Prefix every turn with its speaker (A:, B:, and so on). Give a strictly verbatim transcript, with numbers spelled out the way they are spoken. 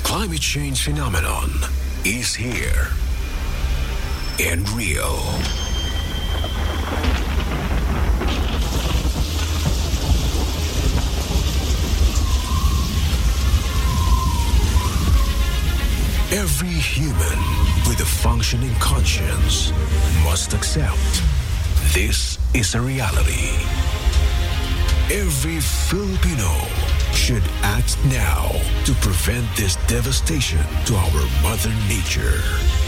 A: climate change phenomenon is here and real. Every human with a functioning conscience must accept this is a reality. Every Filipino should act now to prevent this devastation to our Mother Nature.